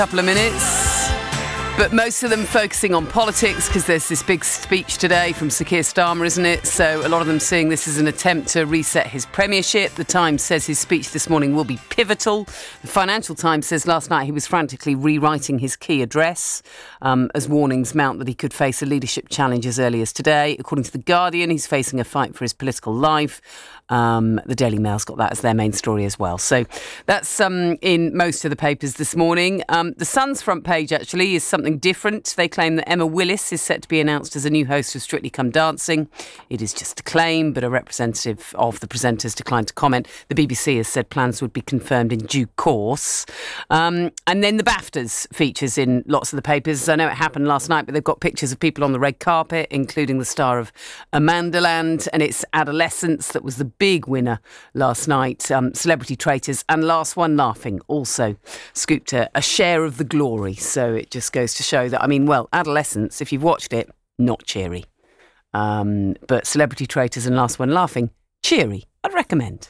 Couple of minutes, but most of them focusing on politics because there's this big speech today from Sir Keir Starmer, isn't it? So a lot of them seeing this as an attempt to reset his premiership. The Times says his speech this morning will be pivotal. The Financial Times says last night he was frantically rewriting his key address as warnings mount that he could face a leadership challenge as early as today. According to The Guardian, he's facing a fight for his political life. The Daily Mail's got that as their main story as well. So that's in most of the papers this morning. The Sun's front page, actually, is something different. They claim that Emma Willis is set to be announced as a new host of Strictly Come Dancing. It is just a claim, but a representative of the presenters declined to comment. The BBC has said plans would be confirmed in due course. And then the BAFTAs features in lots of the papers. I know it happened last night, but they've got pictures of people on the red carpet, including the star of Amandaland, and it's Adolescence that was the big winner last night. Celebrity Traitors and Last One Laughing also scooped a share of the glory. So it just goes to show that, Adolescence, if you've watched it, not cheery. But Celebrity Traitors and Last One Laughing, cheery. I'd recommend.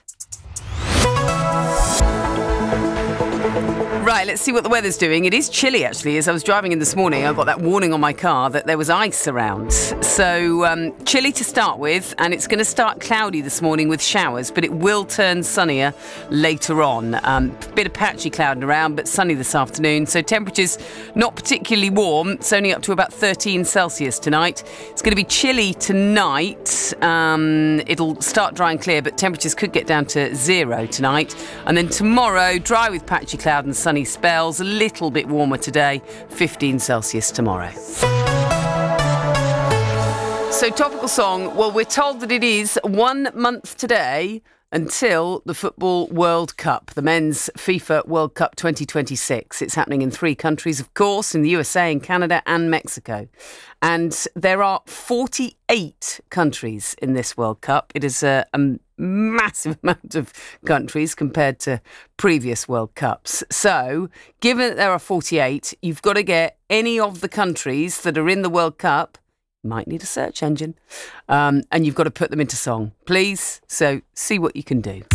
Right, let's see what the weather's doing. It is chilly, actually. As I was driving in this morning, I got that warning on my car that there was ice around. So chilly to start with, and it's going to start cloudy this morning with showers, but it will turn sunnier later on. Bit of patchy clouding around, but sunny this afternoon. So temperatures not particularly warm. It's only up to about 13 Celsius tonight. It's going to be chilly tonight. It'll start dry and clear, but temperatures could get down to 0 tonight. And then tomorrow, dry with patchy cloud and sunny spells, a little bit warmer today, 15 Celsius tomorrow. So topical song, well, we're told that it is 1 month today until the Football World Cup, the Men's FIFA World Cup 2026. It's happening in 3 countries, of course, in the USA, in Canada and Mexico. And there are 48 countries in this World Cup. It is a massive amount of countries compared to previous World Cups. So, given that there are 48, you've got to get any of the countries that are in the World Cup. Might need a search engine. And you've got to put them into song, please. So see what you can do.